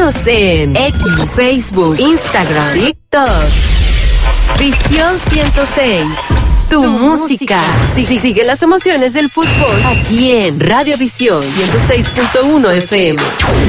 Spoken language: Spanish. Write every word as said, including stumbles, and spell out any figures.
Síguenos en X, Facebook, Instagram, TikTok. Visión ciento seis. Tu, tu música. Sí, sí, sigue las emociones del fútbol aquí en Radio Visión ciento seis punto uno F M.